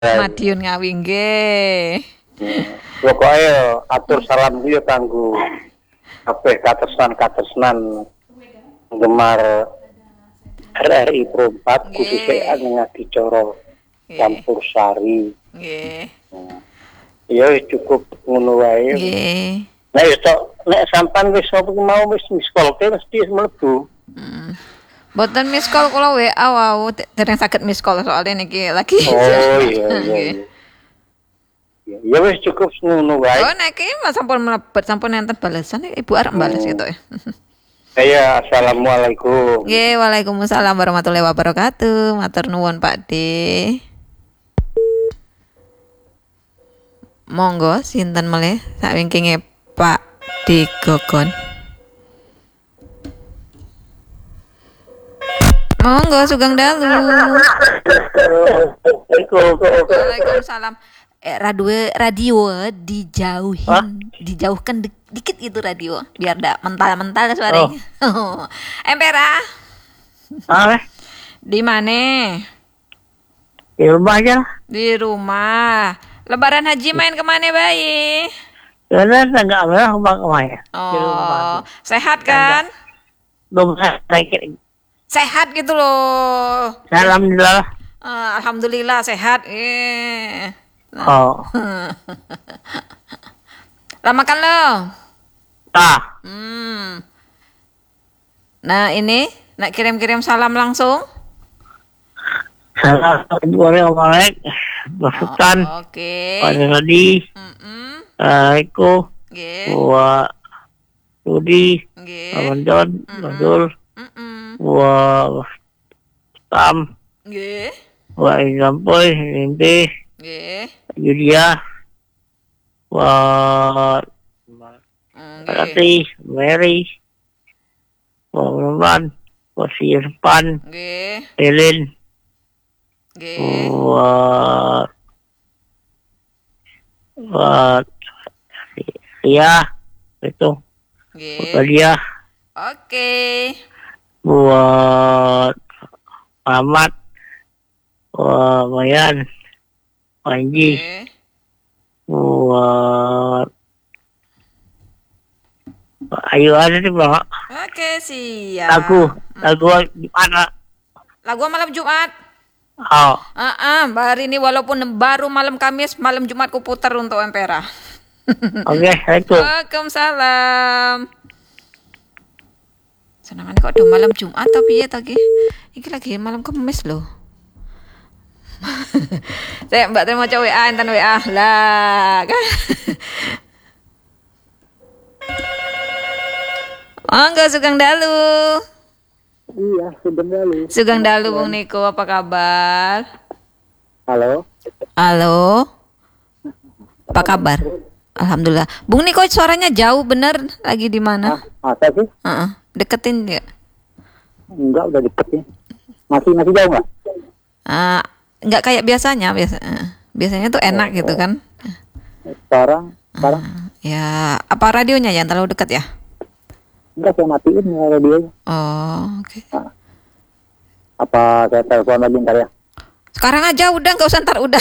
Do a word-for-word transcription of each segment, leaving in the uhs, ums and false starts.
Madiun Ngawi nggih. Pokoke atur salam kuwi kanggo kabeh katresnan-katresnan penggemar R R I Pro empat khususnya ing Adicara Campur Sari. Nggih. Ya cukup ngono wae. Nggih. Nek tok nek sampean wis apa mau wis miskolke mesti mlebu. Hmm. Boten miss call kula W A wau, dereng saged miss call soalnya niki lagi. Oh iya iya. Ya wis cukup ngono wae. Oh nek iki sampun mlebet sampun enten balasan Ibu arep bales gitu ya. Saya assalamualaikum. Nggih, waalaikumsalam warahmatullahi wabarakatuh. Matur nuwun Pak D. Monggo sinten melih sak wingkinge Pak D Gogon. Monggo sugeng dalu. Waalaikumsalam. Eh, radio radio dijauhin, Hah? dijauhkan di, dikit itu radio biar ndak mental-mental suaranya. Oh. Empera. Ah, di mana? Di rumah aja. Di rumah. Lebaran haji main kemana bayi? Ya enggak merah rumah kemana? Oh, sehat kan? Belum sakit. Sehat gitu loh. Alhamdulillah. Uh, Alhamdulillah sehat. Eh. Nah. Oh. Lah makan lo. Ah. Hmm. Nah ini, nak kirim-kirim salam langsung. Salam boleh ngomong Masukan. Oh, Oke. Pak Rudi. Heeh. Assalamualaikum. Nggih. Wa Rudi. Nggih. Ramadan. Nuzul. Heeh. Wa Tam. Nggih. Wa Insampoy. Inti. Nggih. Yudia. Wa Rati. Mary. Wa Roman. Wa Sirpan. Nggih. Elin. Nggih. Wa Wa Ria. Itu. Nggih. Buat dia. Oke. Buat Ahmad. Buat Mayan. Panji. Nggih. Buat Ayu ada nih Bang. Oke, siap. Lagu. Lagu gimana? Lagu malam Jumat. Oh. Ah, uh-uh, hari ini walaupun baru malam Kamis, malam Jumat ku putar untuk Empera. Oke, okay, itu. Waalaikumsalam. Senangan kok udah malam Jumat tapi ya tadi. Iki lagi malam Kamis loh. Saya Mbak terima W A enten W A lah kan. Oh, enggak sugeng dalu. Iya, sugeng dalu. Sugeng dalu Bung Niko, apa kabar? Halo. Halo. Apa kabar? Alhamdulillah. Bung Niko suaranya jauh bener, lagi di mana? Ah, masa sih? Uh-uh. Deketin ya. Enggak, udah deket ya. Masih masih jauh nggak? Uh, enggak kayak biasanya, biasa. Uh, biasanya tuh enak oh, gitu kan. Sekarang, sekarang. Uh, ya, apa radionya yang terlalu dekat ya? Enggak, saya matiin ya radionya. Oh, oke. Okay. Nah, apa saya telepon lagi ntar ya? Sekarang aja udah, nggak usah ntar udah.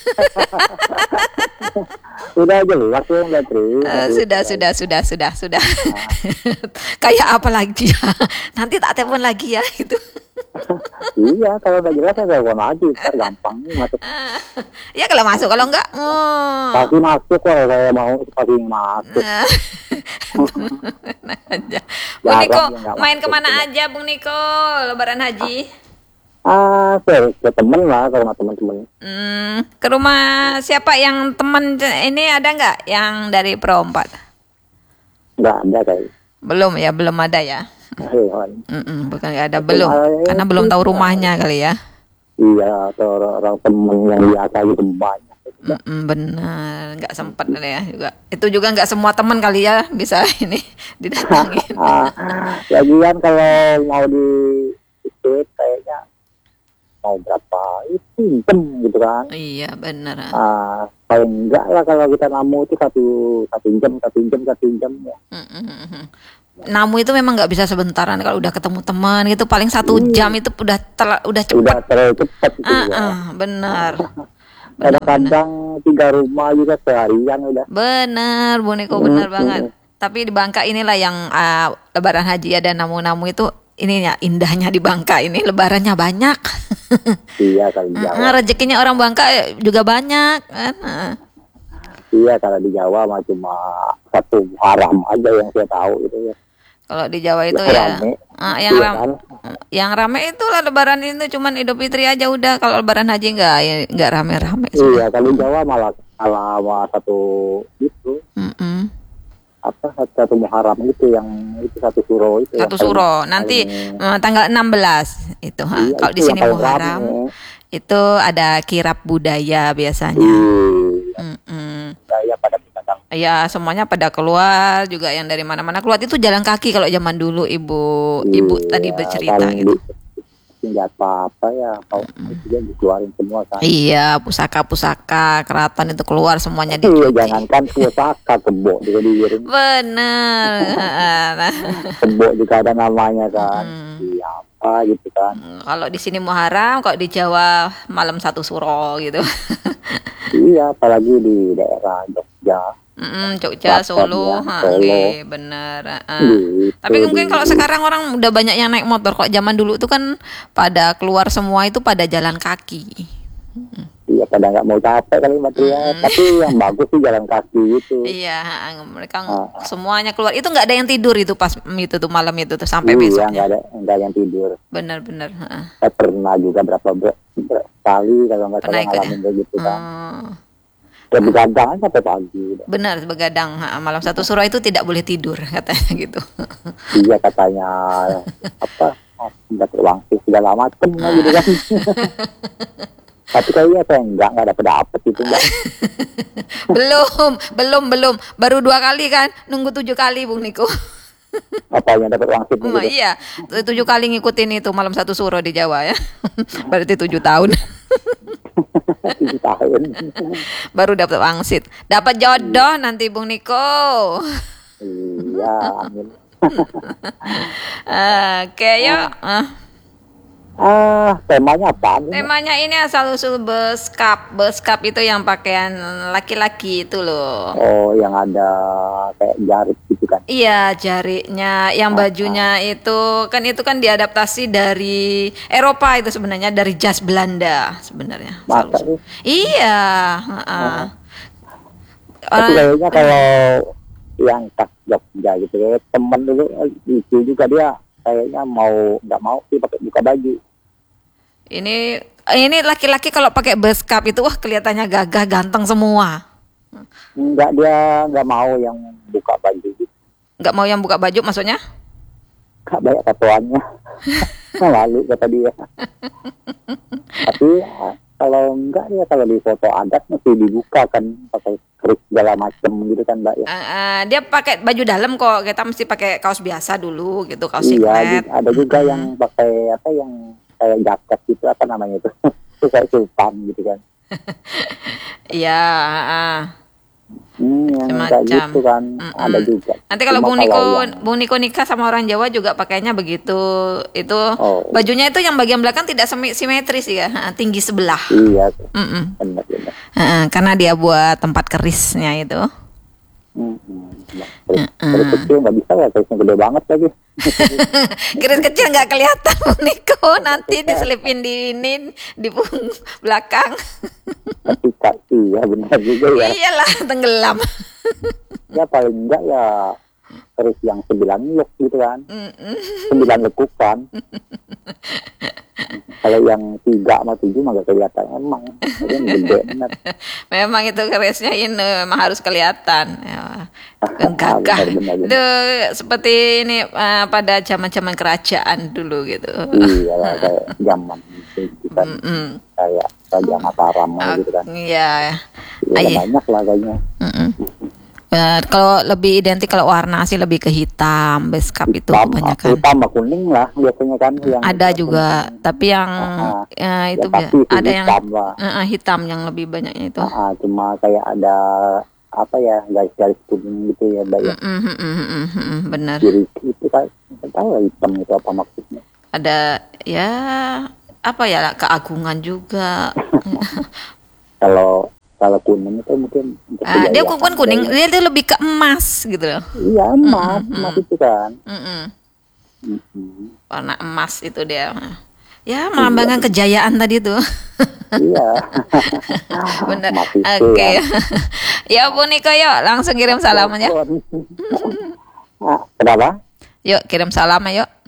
Sudah aja jelas ya nggak terus. Uh, sudah, sudah, sudah, sudah, sudah. Nah. Kayak apa lagi ya? Nanti tak telepon lagi ya itu. Iya, kalau udah jelas saya telepon lagi, ntar gampang masuk. Uh, ya kalau masuk, kalau enggak, oh. Pasti masuk kalau saya mau pasti masuk. Nah, aja. Bung Niko, main kemana juga aja Bung Niko, Lebaran haji? Ah, saya ke temen lah, ke rumah teman-teman. Hmm, ke rumah siapa yang teman ini ada nggak yang dari Pro empat? Nggak ada kali. Belum ya, belum ada ya. Mm-mm, bukan nggak ada, belum, karena belum tahu rumahnya kali ya. Iya, atau orang temen yang biasa gitu banyak. Mm-mm, benar, nggak sempat ya juga. Itu juga nggak semua teman kali ya bisa ini didatangin. Lagian kalau mau di itu kayaknya mau berapa itu pinjem gitu kan. Iya benar. Ah, paling enggak lah kalau kita namu itu satu satu jam satu jam satu jam ya. Mm-mm. Namu itu memang nggak bisa sebentaran, kalau udah ketemu teman gitu paling satu jam itu udah terla, udah cepat. Udah terlalu cepat gitu. Uh, ya. uh, benar. Kadang-kadang tiga rumah juga seharian udah. Bener, Bu Niko, bener banget. Tapi di Bangka inilah yang uh, Lebaran Haji ada namu-namu itu, ininya indahnya di Bangka ini lebarannya banyak. Iya kalau di Jawa. Uh, rezekinya orang Bangka juga banyak kan. Uh. Iya kalau di Jawa mah cuma satu haram aja yang saya tahu gitu ya. Kalau di Jawa itu Yang ya, rame. uh, yang Iya ram, kan? yang rame itulah Lebaran itu cuman Idul Fitri aja udah. Kalau Lebaran Haji enggak, ya enggak rame-rame. Iya kalau di Jawa malah malah malah satu itu Mm-mm. apa satu, satu Muharram gitu yang itu satu suro itu. Satu yang suro paling- nanti paling- uh, tanggal enam belas itu. Ha. Iya, Kalau itu di sini yang paling Muharram rame. itu ada kirap budaya biasanya. Iya. Mm-mm. Saya pada pedagang. Ya semuanya pada keluar juga yang dari mana-mana keluar itu jalan kaki kalau zaman dulu ibu ibu Iya, tadi bercerita kan gitu. di- senjata apa ya kalau itu dia dikeluarin semua kan. Iya pusaka-pusaka keraton itu keluar semuanya Iya dicuci. jangankan pusaka kebo juga dikirim. Bener. Nah, Kebo juga ada namanya kan. Hmm. Siapa gitu kan. kalau di sini Muharram, kalau di Jawa malam satu suro gitu. Iya apalagi di daerah Jogja. Mm, Jogja, Selatan Solo, ya, ha, Solo. nggih, bener. ah. Gitu, Tapi mungkin di- kalau sekarang orang udah banyak yang naik motor. Kok zaman dulu itu kan pada keluar semua itu pada jalan kaki. Iya pada nggak mau capek kali material. Tapi yang bagus sih jalan kaki gitu. Iya, ha, mereka Ah. semuanya keluar. Itu nggak ada yang tidur itu pas itu tuh malam itu tuh sampai Iya besoknya. nggak ada nggak ada yang tidur. Bener-bener. ha. Saya pernah juga berapa ber, ber- kali kalau nggak Pernah salah ikut ya? ngalamin kayak gitu kan. Hmm, Ya begadang kan sampai pagi. udah. bener begadang ha, malam satu suro itu tidak boleh tidur katanya gitu. Iya katanya apa nggak terwangsi segala macem lah gitu kan. Tapi kayaknya saya enggak nggak dapet dapet itu enggak. belum, belum, belum. Baru dua kali kan, nunggu tujuh kali Bung Niko. Apanya dapet wangsit Oh, gitu. iya, tujuh kali ngikutin itu malam satu suro di Jawa ya. Berarti tujuh tahun. tujuh tahun. Baru dapat wangsit. Dapat jodoh nanti Bung Niko. Iya, amin. Oke, yuk. Ah, Ah, temanya apa? temanya ini asal usul beskap. Beskap itu yang pakaian laki-laki itu loh. Oh, yang ada kayak jarit gitu kan. Iya, jariknya, yang bajunya itu kan itu kan diadaptasi dari Eropa itu sebenarnya dari jas Belanda sebenarnya. Masa Asal-usul. sih? Iya, heeh. Tapi Orang- kayaknya kalau yang khas Jogja gitu ya, temen dulu lucu juga dia kayaknya mau nggak mau sih pakai buka baju. Ini ini laki-laki kalau pakai beskap itu wah kelihatannya gagah ganteng semua. Enggak, dia nggak mau yang buka baju gitu. Nggak mau yang buka baju maksudnya? Nggak banyak tatoannya. Lalu kata dia. Tapi ya, kalau enggak ya kalau di foto adat mesti dibuka kan pakai keris segala macam gitu kan Mbak ya. Eh, eh, dia pakai baju dalam kok. Kita mesti pakai kaos biasa dulu gitu, kaos Iya, singlet. di- ada juga yang pakai apa yang kayak jaket gitu apa namanya itu. Itu kayak sultan gitu kan. Iya, heeh. Hmm, yang kayak Semacam. gitu kan Mm-mm. ada juga. Nanti kalau Cuma Bung Niko, yang- Bung Niko nikah sama orang Jawa juga pakainya begitu. Itu Oh. bajunya itu yang bagian belakang tidak semi- simetris ya, ha, tinggi sebelah. Iya, Mm-mm. benar benar. Heeh, karena dia buat tempat kerisnya itu. Hmm, hmm. Terus, terus kecil nggak bisa ya, terusnya gede banget lagi. Keris kecil nggak kelihatan Bung Niko, nanti diselipin di ini di punggung belakang. Ketika iya benar juga ya. Iyalah tenggelam. Ya paling enggak ya terus yang sembilan luk gitu kan. Mm-mm. Sembilan lekukan. Kalau yang tiga sama tujuh mah gak kelihatan emang. Jadi yang gede benar. Memang itu kerisnya ini memang harus kelihatan. Ya. Gagah. Benar, benar, benar. Itu seperti ini eh, pada zaman-zaman kerajaan dulu gitu. Iya lah, kayak zaman gitu kan. Mm-mm. Kayak Raja Mataram gitu kan. Iya. Ya, Iya. banyak lah kayaknya. Mm-mm. Eh, kalau lebih identik kalau warna sih lebih ke hitam, beskap itu Hitam, kebanyakan. hitam sama kuning lah biasanya kan. Yang Ada juga, tapi yang Ah, eh, itu ya, pasti bi- sih ada yang hitam lah. eh, eh, hitam yang lebih banyaknya itu. Ah, cuma kayak ada apa ya garis-garis kuning gitu ya Mbak ya. Mm, mm, mm, mm, mm, mm, benar. Jadi itu kan nggak tahu lah hitam itu apa maksudnya. Ada ya apa ya keagungan juga. Kalau kalau kuning itu mungkin untuk Ah, dia kejayaan bukan kuning, kayaknya. dia tuh lebih ke emas gitu loh. Iya emas, Mm-mm, emas itu kan. Mm-mm. Mm-mm. Warna emas itu dia. Ya, melambangkan kejayaan tadi tuh. Iya. Bener. Emas itu Oke. ya. Ya Bu Niko, yuk langsung kirim salam aja. Ah, kenapa? Yuk kirim salam aja yuk.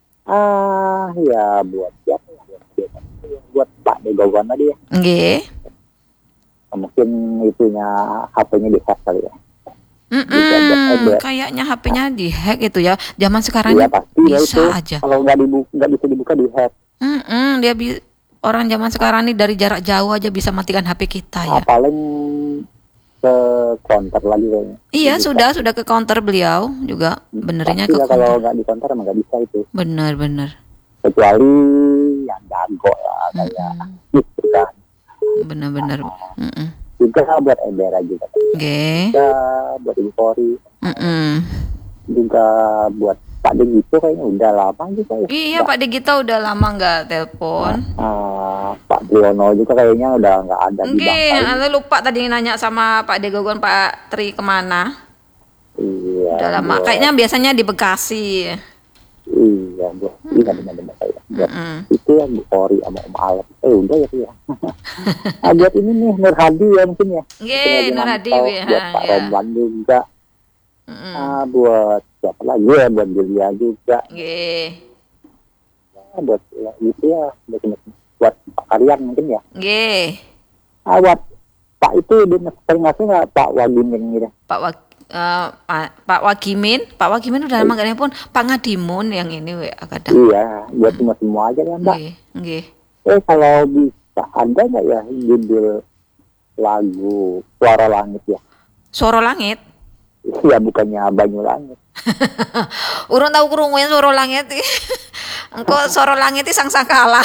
Ah, ya buat siapa ya? Buat siapa? Buat Pak Degogon tadi ya. Nggih. Mungkin itunya H P-nya dihack kali ya. Mm-mm, kayaknya H P-nya dihack itu ya. Zaman sekarang Iya ini pasti ya bisa itu. aja. Kalau nggak dibuka, nggak bisa dibuka dihack. Mm-mm, dia bi- orang zaman sekarang ini dari jarak jauh aja bisa matikan H P kita Ah, ya. paling ke counter lagi kayaknya. Iya, Bisa. sudah sudah ke counter beliau juga benerinnya Pasti ke lah kalau counter. nggak di counter emang nggak bisa itu. Bener bener. Kecuali yang jago lah kayak gitu kan. Bener bener. Mm-mm. Juga buat Edera juga. Oke. Juga buat Ibu Polri. Mm-mm. Juga buat Pak De gitu kayaknya udah lama juga ya. Iya, Pak Digita udah lama nggak telepon. Ah, Pak Triono juga kayaknya udah nggak ada di Oke, Bangkai. Anda lupa tadi nanya sama Pak Degogon, Pak Tri kemana? Iya. Udah lama. buat- Kayaknya biasanya di Bekasi. Iya, buat iya benar-benar kayak. Buat Mm-mm. itu ya Bu Polri sama Om Alep. Eh udah ya tuh ya. Ah, buat ini nih Nur Hadi ya mungkin ya. Oke, Mungkin lagi Nur Hadi, nantau. ya, Buat Pak ya. Romlan juga. Mm-mm. Ah, buat siapa lagi ya? Buat Julia juga. Oke. Ah, buat ya, gitu ya. Buat, buat Pak Karyan mungkin ya. Oke. Ah, buat Pak itu dia sering ngasih nggak Pak Wagimin gitu. Pak Wag eh, Pak, Pak Wagimin, Pak Wagimin udah lama gak nelpon. Pak Ngadimun yang ini we kadang. Iya, buat semua semua aja ya Mbak. Nggih, nggih. Eh kalau bisa ada nggak ya judul lagu Suara Langit ya? Suara Langit. Ya bukannya Banyu Langit. Urung tahu krungu Suara Langit. Engko Suara Langit itu sangsakala.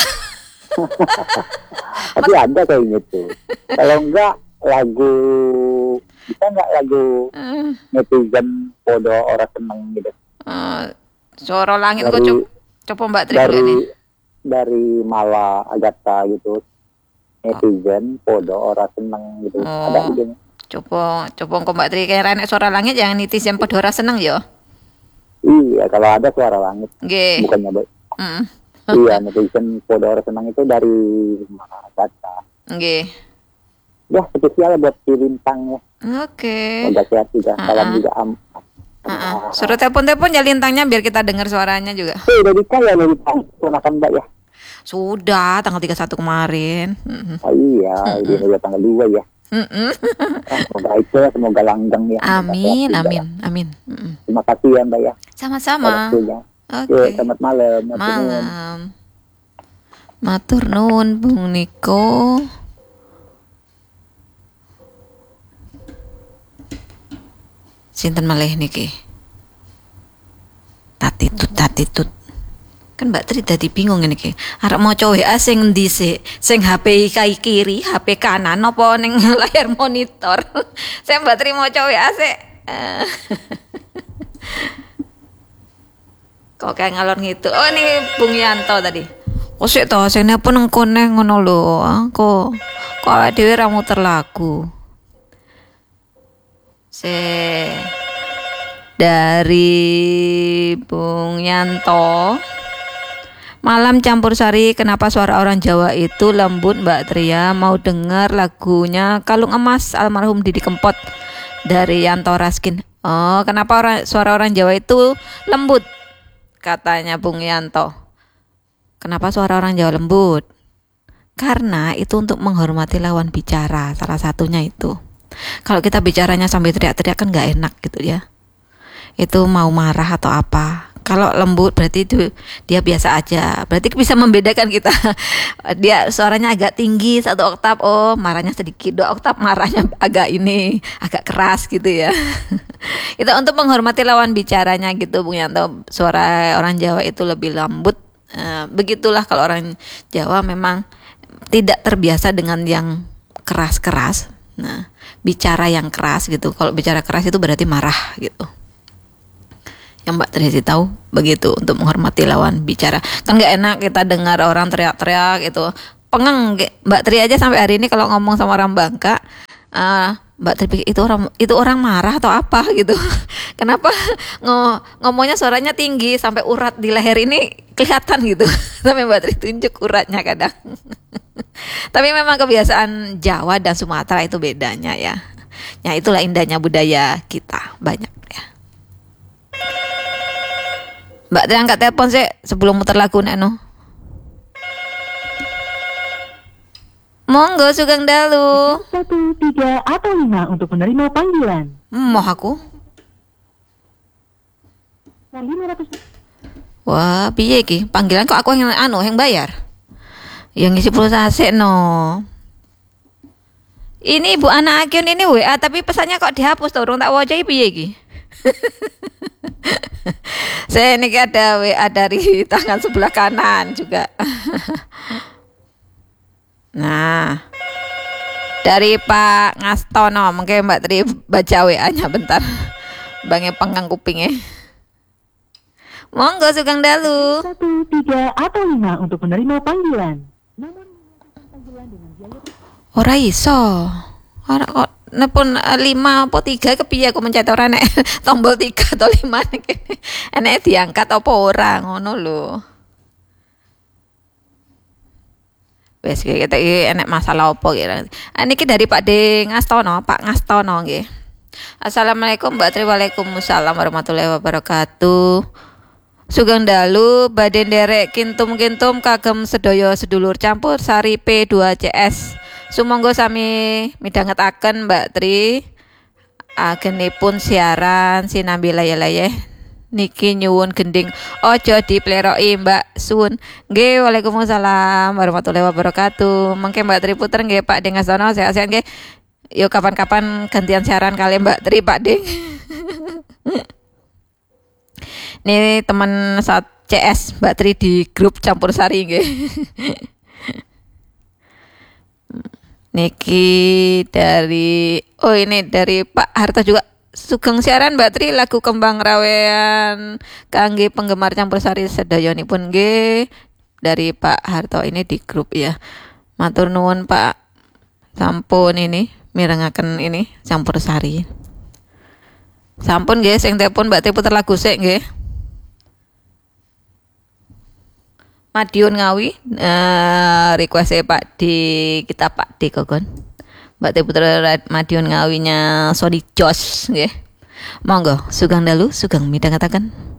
Tapi ada kayaknya tuh. Kalau enggak lagu bisa nggak lagu Eh, netizen podo orang seneng gitu eh, Suara Langit kok dari coba coba Mbak Tri dari dulu ini. dari Mala Agatha gitu netizen podo orang seneng gitu Oh. ada idenya. Coba coba engko Mbak Tri kayak Renek Suara Langit yang netizen padha ora seneng ya. Iya kalau ada Suara Langit Nggih. bukannya Mbak. Heeh. Iya netizen podo orang seneng itu dari Mala Agatha. Nggih. Ya spesial buat si Lintang ya. Oke. Udah sehat juga. Salam juga am. Heeh. Suruh telepon-telepon ya Lintangnya biar kita dengar suaranya juga. Eh udah nikah ya udah nikah. Ponakan Mbak ya. Sudah tanggal tiga puluh satu kemarin. Heeh. Oh iya, ini udah tanggal dua ya. Heeh. Ah, semoga itu semoga langgeng ya. Semoga Amin, sehat juga amin, ya. amin. Heeh. Terima kasih ya Mbak ya. Sama-sama. Waktunya. Oke. Ya, selamat malam. Matur nuwun. Malam. Matur nuwun Bung Niko. Sinten malih niki? Tatitut tatitut. Kan Mbak Tri dadi bingung ngene iki. Arep maca W A sing endi sik? Sing H P kai kiri, H P kanan apa ning layar monitor? Saya Mbak Tri maca W A sik. Eh. Kok kayak ngalor gitu. Oh ini Bung Yanto tadi. Kok sik to sing pun nang kene ngono lho. Ah, Kok kok awake dhewe ra muter lagu. Se dari Bung Yanto. Malam campur sari, kenapa suara orang Jawa itu lembut Mbak Tria? Mau dengar lagunya Kalung Emas almarhum Didi Kempot dari Yanto Raskin. Oh, kenapa orang, suara orang Jawa itu lembut? Katanya Bung Yanto. Kenapa suara orang Jawa lembut? Karena itu untuk menghormati lawan bicara, salah satunya itu. Kalau kita bicaranya sambil teriak-teriak kan nggak enak gitu ya. Itu mau marah atau apa. Kalau lembut berarti itu dia biasa aja. Berarti bisa membedakan kita. Dia suaranya agak tinggi satu oktav, oh marahnya sedikit. Dua oktav marahnya agak ini, agak keras gitu ya. Itu untuk menghormati lawan bicaranya gitu Bung Yanto. Suara orang Jawa itu lebih lembut. E, begitulah kalau orang Jawa memang tidak terbiasa dengan yang keras-keras. Nah, bicara yang keras gitu. Kalau bicara keras itu berarti marah gitu. Yang Mbak Trisi tahu begitu untuk menghormati lawan bicara. Kan nggak enak kita dengar orang teriak-teriak itu pengeng nggih. Mbak Tri aja sampai hari ini kalau ngomong sama orang Bangka, uh, Mbak Tri pikir itu orang itu orang marah atau apa gitu. Kenapa ngo, ngomongnya suaranya tinggi sampai urat di leher ini kelihatan gitu. Sampai Mbak Tri tunjuk uratnya kadang. Tapi memang kebiasaan Jawa dan Sumatera itu bedanya ya. Ya itulah indahnya budaya kita, banyak ya. Mbak Tri angkat telepon sih sebelum muter lagu Neno. Monggo Sugeng Dalu. Satu, tiga, atau lima untuk menerima panggilan. Mau aku? lima ratus. Wah, piye iki? Panggilan kok aku yang anu yang bayar? Yang ngisi pulsa sik no. Ini Bu Ana Akyun ini W A tapi pesannya kok dihapus tuh, urung tak waca piye iki? Saya ini ada W A dari tangan sebelah kanan juga. Nah, dari Pak Ngastono, mungkin Mbak Tri baca W A-nya bentar. Bangnya penggang kupingnya. Monggo Sugeng Dalu. Satu, tiga, atau lima untuk menerima panggilan. Namun panggilan dengan biaya. Ora iso. Ora kok nepun lima apa tiga kepiye aku mencet ora nek tombol tiga atau lima nek. Enek diangkat apa ora ngono lho. Wes kita iki enek masalah apa kira. Niki dari Pak D Ngastono, Pak Ngastono nggih. Assalamualaikum Mbak Tri. Waalaikumsalam warahmatullahi wabarakatuh. Sugeng Dalu badhe nderek kintum-kintum kagem sedaya sedulur campur sari P dua C S. Sumangga sami midhangetaken Mbak Tri agenipun siaran sinambi layeh-layeh niki nyuwun gending ojo dipleroki Mbak Sun. Nggih, waalaikumsalam warahmatullahi wabarakatuh. Mengke Mbak Tri puter nggih Pak Deng Ngastono sehat-sehat nggih. Yuk kapan-kapan gantian siaran kali Mbak Tri Pak Deng. Ini teman saat C S Mbak Tri di grup Campur Sari nggih. Niki dari oh ini dari Pak Harto juga. Sugeng siaran Mbak Tri lagu Kembang Rawean kangge penggemar Campur Sari sedayanipun nggih dari Pak Harto ini di grup ya. Matur nuwun Pak. Sampun ini mirengaken ini Campur Sari. Sampun nggih sing telepon Mbak Tri puter lagu sik nggih. Madiun Ngawi uh, request Pak di kita Pak D Kogon. Mbak Tri puter Madiun Ngawinya Sony Jos nggih. Monggo Sugeng Dalu Sugeng midhangetaken.